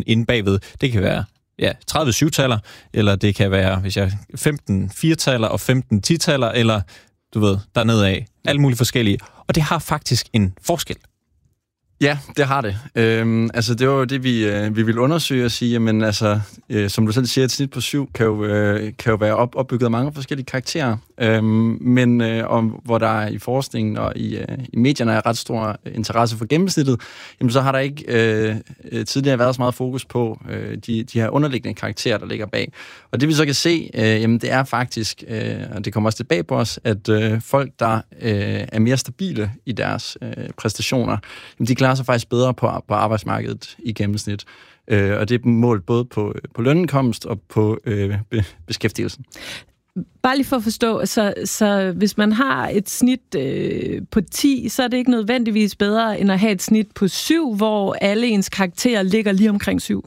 hylden inde bagved. Det kan være 30 syvtaller, eller det kan være, hvis jeg 15 firetaller og 15 titaller, eller du ved, dernede af. Alle mulige forskellige. Og det har faktisk en forskel. Ja, det har det. Altså, det var jo det, vi ville undersøge og sige, jamen altså, som du selv siger, et snit på 7 kan jo være opbygget af mange forskellige karakterer. Men hvor der i forskningen og i medierne er ret stor interesse for gennemsnittet, jamen så har der ikke tidligere været så meget fokus på de her underliggende karakterer, der ligger bag. Og det vi så kan se, jamen det er faktisk, og det kommer også tilbage på os, at folk, der er mere stabile i deres præstationer, jamen de klarer sig faktisk bedre på arbejdsmarkedet i gennemsnit. Og det er målt både på lønindkomst og på beskæftigelsen. Bare lige for at forstå, så hvis man har et snit på 10, så er det ikke nødvendigvis bedre end at have et snit på 7, hvor alle ens karakterer ligger lige omkring 7?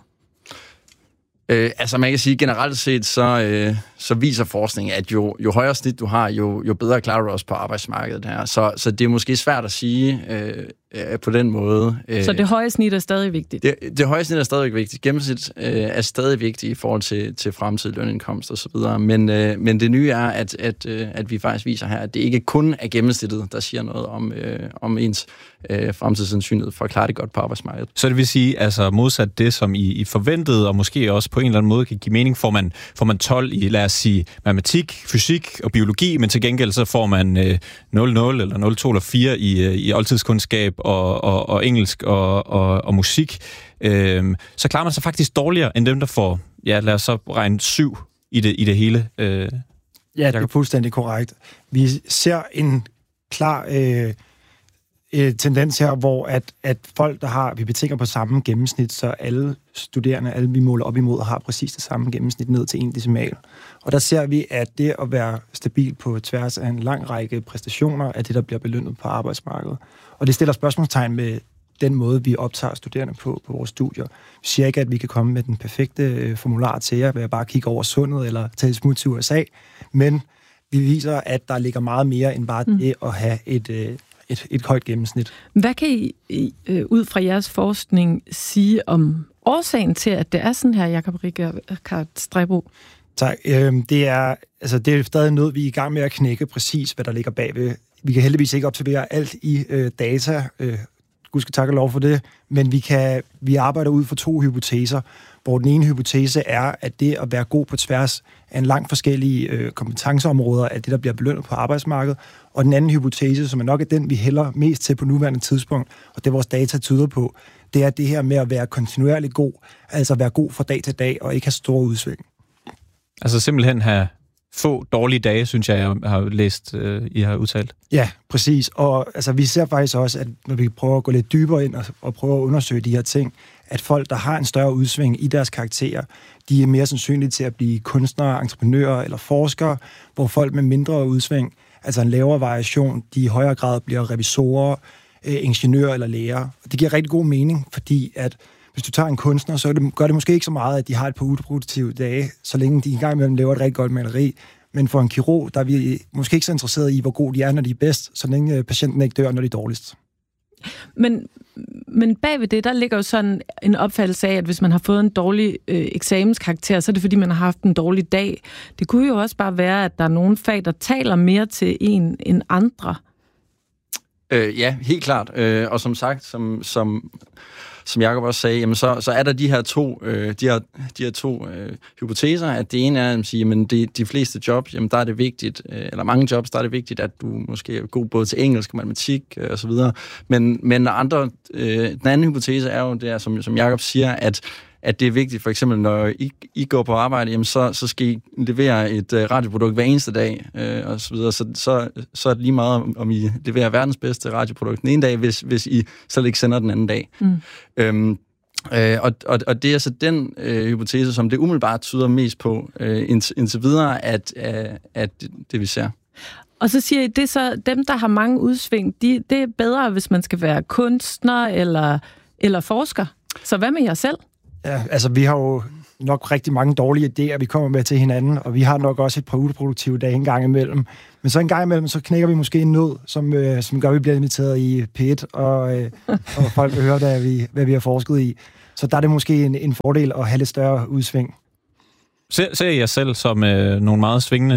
Altså man kan sige, generelt set, så viser forskningen, at jo højere snit du har, jo bedre klarer du også på arbejdsmarkedet her. Så det er måske svært at sige på den måde. Så det høje snit er stadig vigtigt? Det høje snit er stadig vigtigt. Gennemsnit er stadig vigtigt i forhold til fremtidig lønindkomst og så videre. Men det nye er, at vi faktisk viser her, at det ikke kun er gennemsnittet, der siger noget om ens fremtidssandsynlighed for at klare det godt på arbejdsmarkedet. Så det vil sige, altså modsat det, som I forventede, og måske også på en eller anden måde kan give mening, får man 12 i, lad os sige, matematik, fysik og biologi, men til gengæld så får man 0,0 eller 0,2 eller 4 i oldtidskundskab og engelsk og musik. Så klarer man sig faktisk dårligere end dem, der får, lad os så regne 7 i det hele. Ja, det er fuldstændig korrekt. Vi ser en klar tendens her, hvor at folk, vi betænker på samme gennemsnit, så alle studerende, alle vi måler op imod, har præcis det samme gennemsnit ned til 1 decimal. Og der ser vi, at det at være stabil på tværs af en lang række præstationer, er det, der bliver belønnet på arbejdsmarkedet. Og det stiller spørgsmålstegn med den måde, vi optager studerende på vores studier. Vi siger ikke, at vi kan komme med den perfekte formular til jer, ved at bare kigge over sundet eller tage et smut til USA, men vi viser, at der ligger meget mere end bare det at have et højt gennemsnit. Hvad kan I ud fra jeres forskning sige om årsagen til, at det er sådan her, Jakob Richardt Stræbro? Tak. Det er stadig noget, vi er i gang med at knække præcis, hvad der ligger bagved. Vi kan heldigvis ikke observere alt i data. Gud skal takke lov for det. Men vi arbejder ud fra 2 hypoteser, hvor den ene hypotese er, at det at være god på tværs af en lang forskellige kompetenceområder er det, der bliver belønnet på arbejdsmarkedet. Og den anden hypotese, som er nok den, vi hælder mest til på nuværende tidspunkt, og det vores data tyder på, det er det her med at være kontinuerligt god, altså være god fra dag til dag og ikke have store udsving. Altså simpelthen have få dårlige dage, synes jeg har læst, I har udtalt. Ja, præcis. Og altså, vi ser faktisk også, at når vi prøver at gå lidt dybere ind og prøve at undersøge de her ting, at folk, der har en større udsving i deres karakterer, de er mere sandsynlige til at blive kunstnere, entreprenører eller forskere, hvor folk med mindre udsving, altså en lavere variation, de i højere grad bliver revisorer, ingeniører eller læger. Det giver rigtig god mening, fordi at hvis du tager en kunstner, så gør det måske ikke så meget, at de har et par uproduktive dage, så længe de engang imellem laver et rigtig godt maleri. Men for en kirurg, der er vi måske ikke så interesseret i, hvor gode de er, når de er bedst, så længe patienten ikke dør, når de er dårligst. Men bagved det, der ligger jo sådan en opfattelse af, at hvis man har fået en dårlig eksamenskarakter, så er det fordi, man har haft en dårlig dag. Det kunne jo også bare være, at der er nogle fag, der taler mere til en end andre. Ja, helt klart. Og som sagt, som Jakob også sagde, jamen så er der de her to hypoteser, at det ene er at sige, men de fleste jobs, jamen der er det vigtigt, eller mange jobs, der er det vigtigt, at du måske er god både til engelsk og matematik og så videre. Men den anden hypotese er jo det, som Jakob siger, at det er vigtigt, for eksempel når I går på arbejde, jamen så skal I levere et radioprodukt hver eneste dag, og så videre. Så er det lige meget, om I leverer verdens bedste radioprodukt den ene dag, hvis I slet ikke sender den anden dag. Og det er altså den hypotese, som det umiddelbart tyder mest på, indtil videre, at det vi ser. Og så siger I, det er så dem, der har mange udsving, det er bedre, hvis man skal være kunstner eller forsker. Så hvad med jer selv? Ja, altså vi har jo nok rigtig mange dårlige idéer, vi kommer med til hinanden, og vi har nok også et par uproduktive dage en gang imellem. Men så en gang imellem, så knækker vi måske en nød, som gør, at vi bliver inviteret i P1, og folk vil høre, hvad vi har forsket i. Så der er det måske en fordel at have lidt større udsving. Ser I jer selv som nogle meget svingende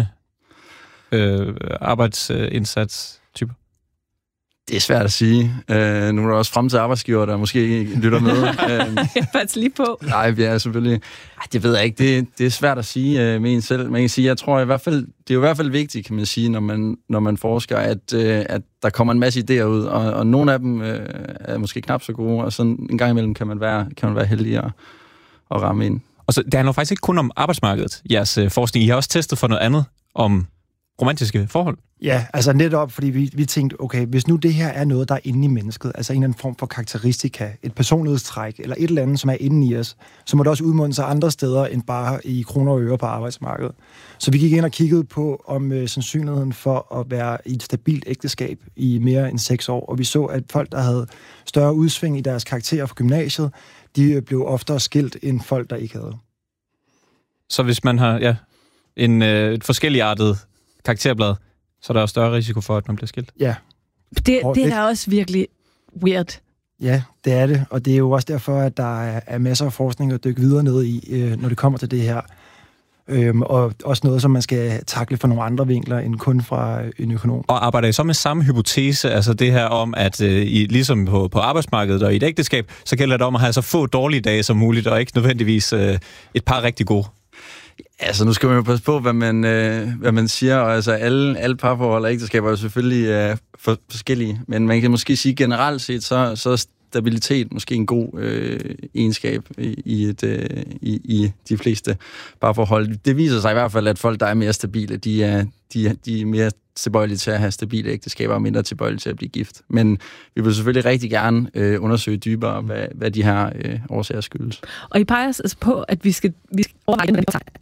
arbejdsindsatstyper? Det er svært at sige. Nu er der også fremtidige arbejdsgiver, der måske lytter med. Jeg faktisk lige på. Nej, vi er selvfølgelig... det ved jeg ikke. Det er svært at sige med en selv. Man kan sige, jeg tror i hvert fald, det er jo i hvert fald vigtigt, kan man sige, når man forsker, at der kommer en masse idéer ud, og nogle af dem er måske knap så gode, og sådan en gang imellem kan man være heldig at ramme ind. Og så, det handler faktisk ikke kun om arbejdsmarkedet, jeres forskning. I har også testet for noget andet, om romantiske forhold. Ja, altså netop, fordi vi tænkte, okay, hvis nu det her er noget, der er inde i mennesket, altså en eller anden form for karakteristika, et personlighedstræk, eller et eller andet, som er inde i os, så må det også udmunde sig andre steder, end bare i kroner og øre på arbejdsmarkedet. Så vi gik ind og kiggede på, om sandsynligheden for at være i et stabilt ægteskab i mere end 6 år, og vi så, at folk, der havde større udsving i deres karakterer fra gymnasiet, de blev oftere skilt, end folk, der ikke havde. Så hvis man har et forskelligartet karakterblad, så er der også større risiko for, at man bliver skilt. Ja. Det er da også virkelig weird. Ja, det er det, og det er jo også derfor, at der er masser af forskning at dykke videre ned i, når det kommer til det her. Og også noget, som man skal takle fra nogle andre vinkler, end kun fra en økonom. Og arbejder I så med samme hypotese, altså det her om, at I ligesom på arbejdsmarkedet og i et ægteskab, så gælder det om at have så få dårlige dage som muligt, og ikke nødvendigvis et par rigtig gode? Altså, nu skal man jo passe på, hvad man siger, og altså alle parforhold og ægteskaber er jo selvfølgelig forskellige, men man kan måske sige generelt set, så er stabilitet måske en god egenskab i de fleste parforhold. Det viser sig i hvert fald, at folk, der er mere stabile, de er mere tilbøjelige til at have stabile ægteskaber og mindre tilbøjelige til at blive gift. Men vi vil selvfølgelig rigtig gerne undersøge dybere, hvad de her årsager skyldes. Og I peger altså på, at vi skal overveje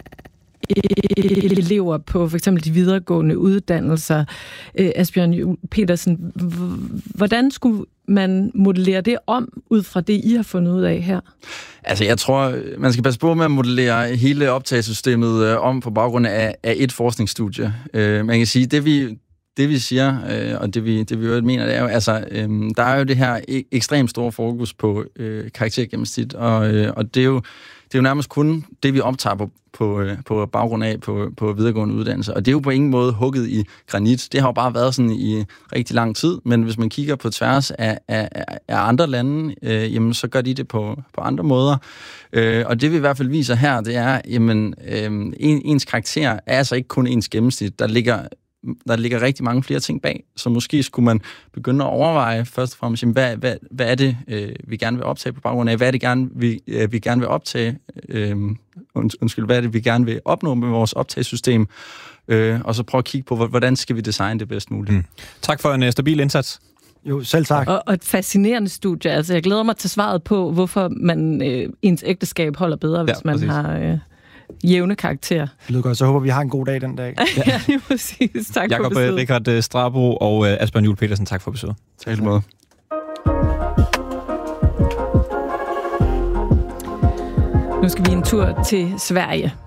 elever på for eksempel de videregående uddannelser. Asbjørn Juul Petersen, hvordan skulle man modellere det om, ud fra det, I har fundet ud af her? Altså, jeg tror, man skal passe på med at modellere hele optagesystemet om på baggrund af et forskningsstudie. Man kan sige, det vi siger, og det vi jo mener, det er jo, altså, der er jo det her ekstremt store fokus på karaktergennemsnit, og det er jo nærmest kun det, vi optager på baggrund af på videregående uddannelse. Og det er jo på ingen måde hugget i granit. Det har jo bare været sådan i rigtig lang tid, men hvis man kigger på tværs af andre lande, jamen, så gør de det på andre måder. Og det vi i hvert fald viser her, det er, jamen, ens karakter er altså ikke kun ens gennemsnit. Der ligger rigtig mange flere ting bag, så måske skulle man begynde at overveje først og fremmest, hvad er det, vi gerne vil optage på baggrund af? Hvad er det, vi gerne vil optage? Hvad er det, vi gerne vil opnå med vores optagesystem? Og så prøve at kigge på, hvordan skal vi designe det bedst muligt. Tak for en stabil indsats. Jo, selv tak. Og et fascinerende studie. Altså, jeg glæder mig til svaret på, hvorfor ens ægteskab holder bedre, hvis man har jævne karakterer. Det lyder godt. Så håber vi har en god dag den dag. Ja, lige præcis. Tak Jakob for besøget. Richard Strabo og Asbjørn Juul Petersen, tak for besøget. Tak måde. Nu skal vi en tur til Sverige.